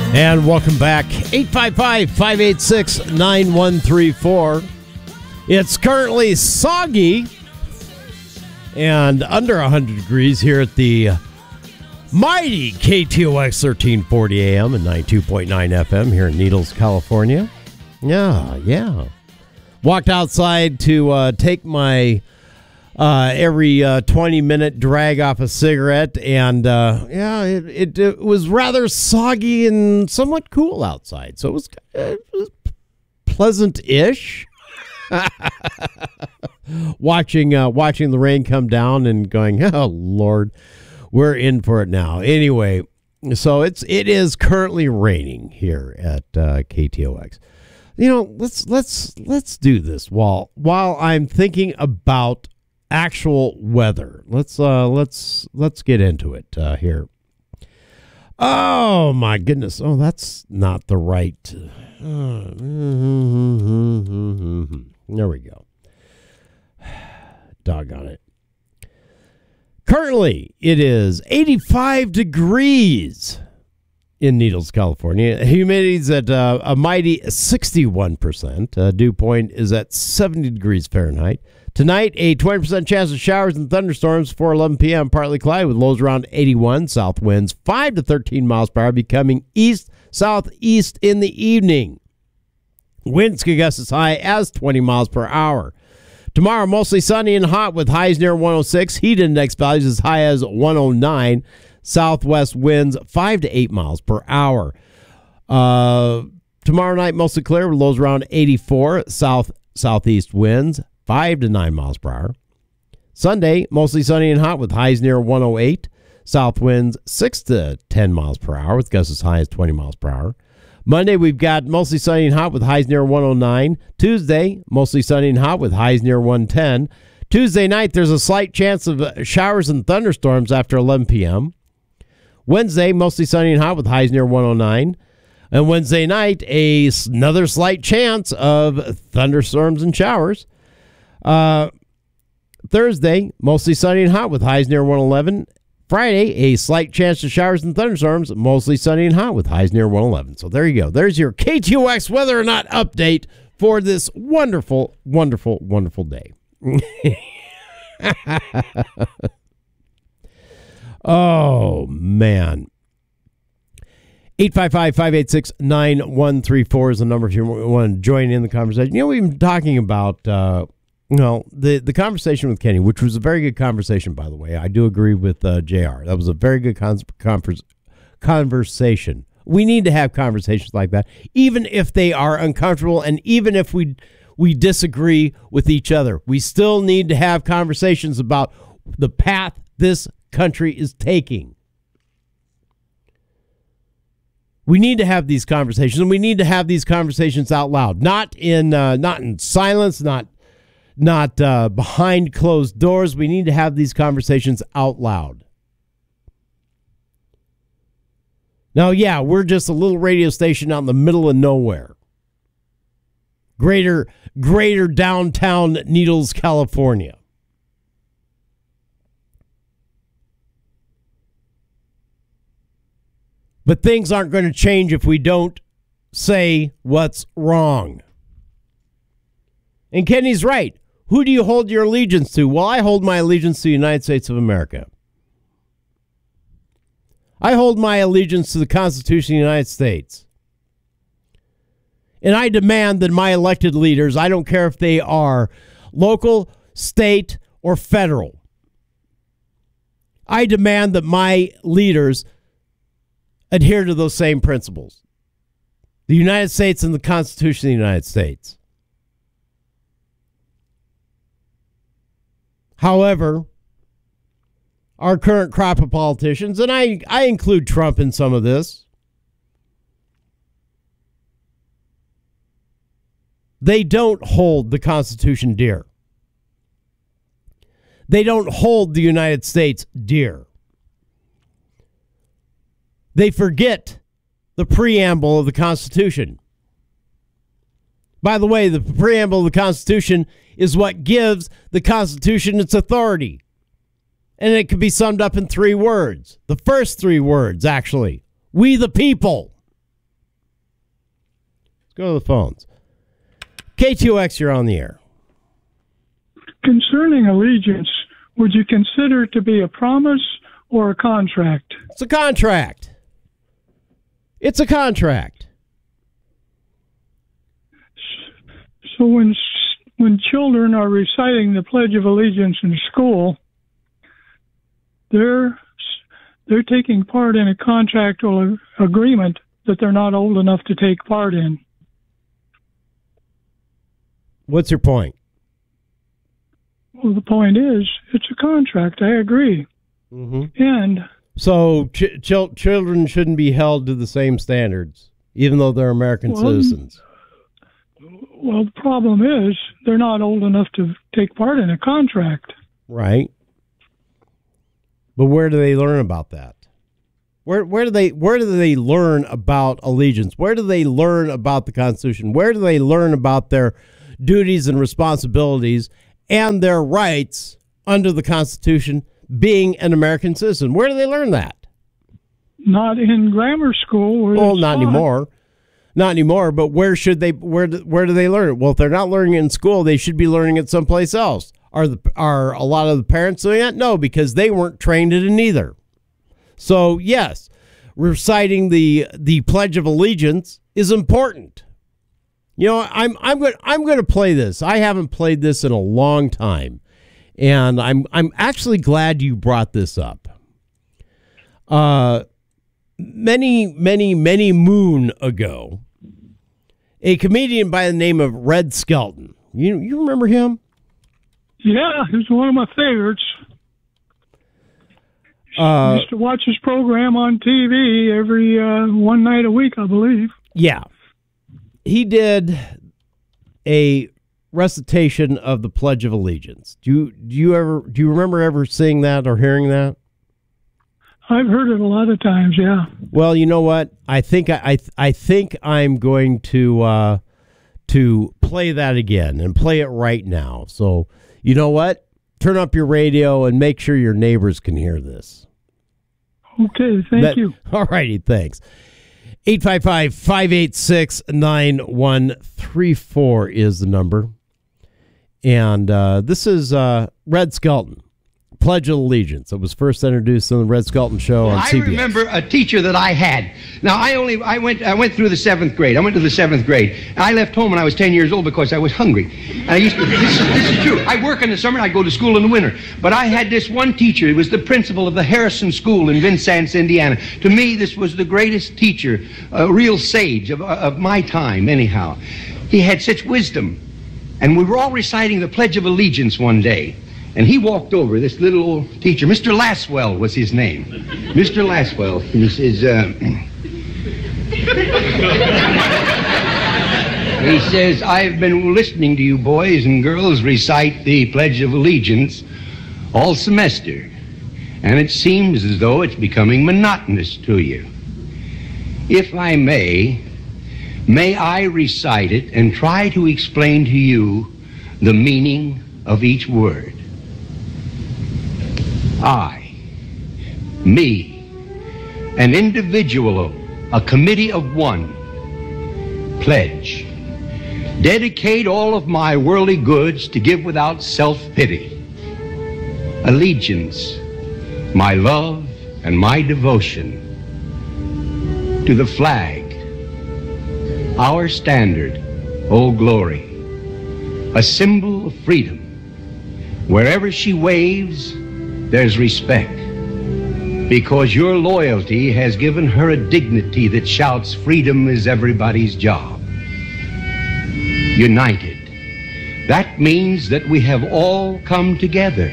And welcome back. 855-586-9134. It's currently soggy and under 100 degrees here at the mighty KTOX 1340 AM and 92.9 FM here in Needles, California. Yeah. Walked outside to take my every 20-minute drag off a cigarette, and it was rather soggy and somewhat cool outside, so it was pleasant-ish. watching the rain come down and going, oh Lord, we're in for it now. Anyway, so it is currently raining here at KTOX. Let's do this while I'm thinking about actual weather. Let's get into it here. Oh my goodness! Oh, that's not the right. There we go. Doggone it. Currently, it is 85 degrees in Needles, California. Humidity's at a mighty 61%. Dew point is at 70 degrees Fahrenheit. Tonight, a 20% chance of showers and thunderstorms before 11 p.m. Partly cloudy with lows around 81. South winds 5 to 13 miles per hour, becoming east-southeast in the evening. Winds can gust as high as 20 miles per hour. Tomorrow, mostly sunny and hot with highs near 106. Heat index values as high as 109. Southwest winds 5 to 8 miles per hour. Tomorrow night, mostly clear with lows around 84. Southeast winds 5 to 9 miles per hour. Sunday, mostly sunny and hot with highs near 108. South winds 6 to 10 miles per hour with gusts as high as 20 miles per hour. Monday, we've got mostly sunny and hot with highs near 109. Tuesday, mostly sunny and hot with highs near 110. Tuesday night, there's a slight chance of showers and thunderstorms after 11 p.m. Wednesday, mostly sunny and hot with highs near 109. And Wednesday night, another slight chance of thunderstorms and showers. Thursday, mostly sunny and hot with highs near 111. Friday, a slight chance of showers and thunderstorms, mostly sunny and hot with highs near 111. So there you go. There's your KTOX weather or not update for this wonderful, wonderful, wonderful day. Oh, man. 855-586-9134 is the number if you want to join in the conversation. We've been talking about the conversation with Kenny, which was a very good conversation, by the way. I do agree with JR. That was a very good conversation. We need to have conversations like that, even if they are uncomfortable and even if we disagree with each other. We still need to have conversations about the path this country is taking. We need to have these conversations, and we need to have these conversations out loud, not in silence, not behind closed doors. We need to have these conversations out loud. Now, yeah, we're just a little radio station out in the middle of nowhere. Greater downtown Needles, California. But things aren't going to change if we don't say what's wrong. And Kenny's right. Who do you hold your allegiance to? Well, I hold my allegiance to the United States of America. I hold my allegiance to the Constitution of the United States. And I demand that my elected leaders, I don't care if they are local, state, or federal, I demand that my leaders adhere to those same principles. The United States and the Constitution of the United States. However, our current crop of politicians, and I include Trump in some of this, they don't hold the Constitution dear. They don't hold the United States dear. They forget the preamble of the Constitution. By the way, the preamble of the Constitution is what gives the Constitution its authority. And it can be summed up in 3 words. The first 3 words, actually. We the people. go to the phones. K2X, you're on the air. Concerning allegiance, would you consider it to be a promise or a contract? It's a contract. It's a contract. So when children are reciting the Pledge of Allegiance in school, they're taking part in a contractual agreement that they're not old enough to take part in. What's your point? Well, the point is, it's a contract. I agree. Mm-hmm. And so children shouldn't be held to the same standards, even though they're American citizens. Well, the problem is they're not old enough to take part in a contract. Right. But where do they learn about that? Where do they learn about allegiance? Where do they learn about the Constitution? Where do they learn about their duties and responsibilities and their rights under the Constitution, being an American citizen? Where do they learn that? Not in grammar school. Well, not anymore. Not anymore, but where do they learn it? Well, if they're not learning it in school, they should be learning it someplace else. Are a lot of the parents doing that? No, because they weren't trained in it either. So, yes, reciting the Pledge of Allegiance is important. You know, I'm going to play this. I haven't played this in a long time, and I'm actually glad you brought this up. Many moon ago, a comedian by the name of Red Skelton. You remember him? Yeah, he's one of my favorites. Used to watch his program on TV every one night a week, I believe. Yeah. He did a recitation of the Pledge of Allegiance. Do you remember ever seeing that or hearing that? I've heard it a lot of times, yeah. Well, you know what? I think I'm going to play that again and play it right now. So, you know what? Turn up your radio and make sure your neighbors can hear this. Okay, thank you. All righty, thanks. 855-586-9134 is the number. And this is Red Skelton, Pledge of Allegiance. It was first introduced on the Red Skelton Show on CBS. I remember a teacher that I had. Now, I went through the 7th grade. I went to the 7th grade. I left home when I was 10 years old because I was hungry. And I used to, this is true. I work in the summer and I go to school in the winter. But I had this one teacher. He was the principal of the Harrison School in Vincennes, Indiana. To me, this was the greatest teacher, a real sage of my time, anyhow. He had such wisdom. And we were all reciting the Pledge of Allegiance one day. And he walked over, this little old teacher, Mr. Laswell was his name. Mr. Laswell, and he says, I've been listening to you boys and girls recite the Pledge of Allegiance all semester, and it seems as though it's becoming monotonous to you. If I may I recite it and try to explain to you the meaning of each word. I, me, an individual, a committee of one, pledge, dedicate all of my worldly goods to give without self-pity, allegiance, my love and my devotion to the flag, our standard, Old Glory, a symbol of freedom. Wherever she waves, there's respect, because your loyalty has given her a dignity that shouts freedom is everybody's job. United. That means that we have all come together.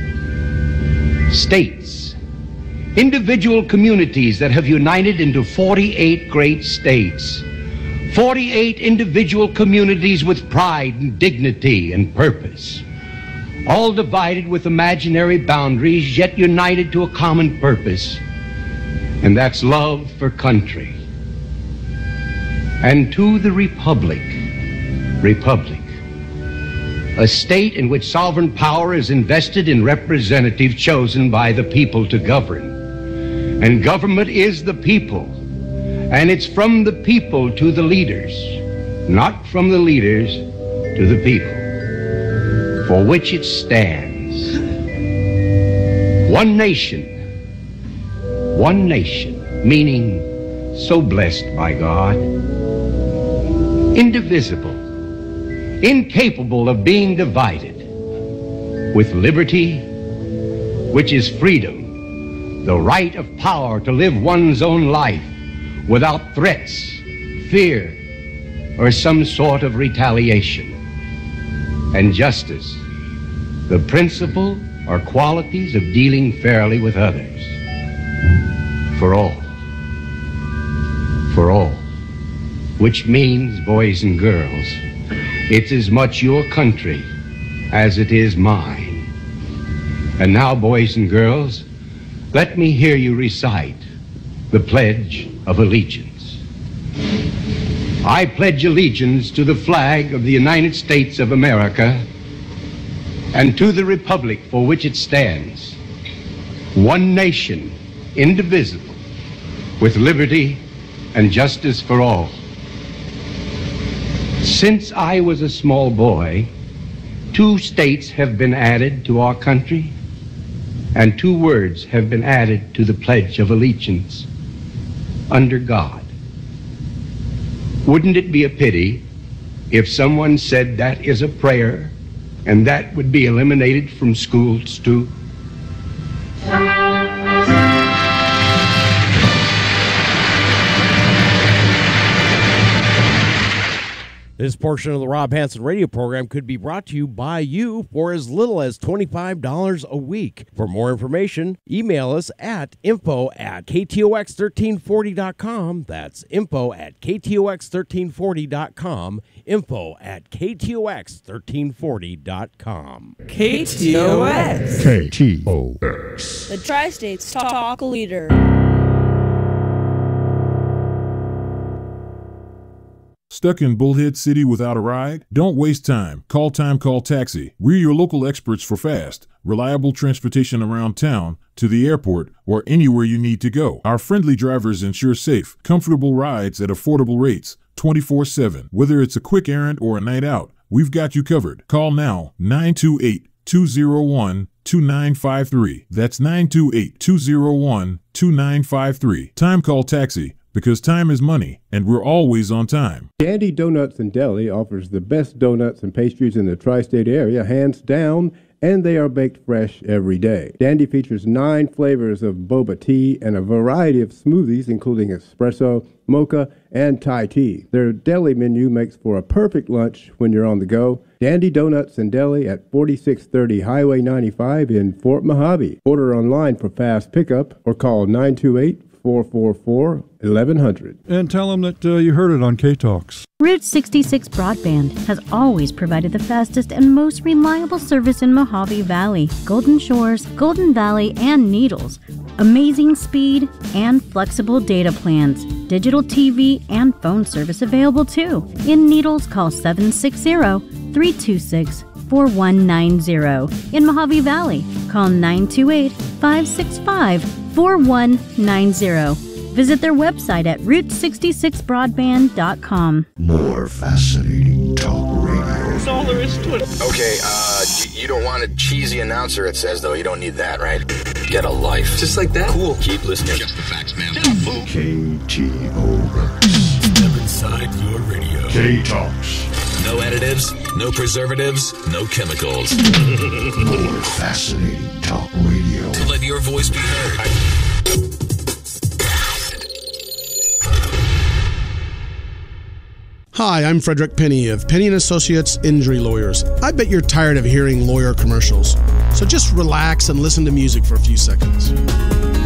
States, individual communities that have united into 48 great states. 48 individual communities with pride and dignity and purpose. All divided with imaginary boundaries, yet united to a common purpose, and that's love for country. And to the republic, a state in which sovereign power is invested in representatives chosen by the people to govern. And government is the people, and it's from the people to the leaders. not from the leaders to the people, for which it stands. One nation, meaning so blessed by God, indivisible, incapable of being divided, with liberty, which is freedom, the right of power to live one's own life without threats, fear, or some sort of retaliation. And justice, the principle or qualities of dealing fairly with others. For all, which means, boys and girls, it's as much your country as it is mine. And now, boys and girls, let me hear you recite the Pledge of Allegiance. I pledge allegiance to the flag of the United States of America and to the republic for which it stands, one nation, indivisible, with liberty and justice for all. Since I was a small boy, 2 states have been added to our country, and 2 words have been added to the Pledge of Allegiance: under God. Wouldn't it be a pity if someone said that is a prayer and that would be eliminated from schools too? This portion of the Rob Hansen radio program could be brought to you by you for as little as $25 a week. For more information, email us at info@ktox1340.com. That's info@ktox1340.com. info@ktox1340.com. KTOX. KTOX. The Tri-States Talk Leader. Stuck in Bullhead City without a ride? Don't waste time. Call Taxi. We're your local experts for fast, reliable transportation around town, to the airport, or anywhere you need to go. Our friendly drivers ensure safe, comfortable rides at affordable rates, 24/7. Whether it's a quick errand or a night out, we've got you covered. Call now, 928-201-2953. That's 928-201-2953. Time Call Taxi. Because time is money, and we're always on time. Dandy Donuts and Deli offers the best donuts and pastries in the tri-state area, hands down, and they are baked fresh every day. Dandy features 9 flavors of boba tea and a variety of smoothies, including espresso, mocha, and Thai tea. Their deli menu makes for a perfect lunch when you're on the go. Dandy Donuts and Deli at 4630 Highway 95 in Fort Mojave. Order online for fast pickup or call 928-444-1100. And tell them that you heard it on K-Talks. Route 66 Broadband has always provided the fastest and most reliable service in Mojave Valley, Golden Shores, Golden Valley, and Needles. Amazing speed and flexible data plans. Digital TV and phone service available too. In Needles, call 760-326-4190. In Mojave Valley, call 928-565-4190. Visit their website at route66broadband.com. More fascinating talk radio. That's all there is to it. Okay, you don't want a cheesy announcer, it says, though. You don't need that, right? Get a life. Just like that? Cool. Keep listening. Just the facts, man. KTOX. Step inside your radio. K-Talks. No additives, no preservatives, no chemicals. More fascinating talk radio. Let your voice be heard. Hi, I'm Frederick Penny of Penny & Associates Injury Lawyers. I bet you're tired of hearing lawyer commercials, so just relax and listen to music for a few seconds.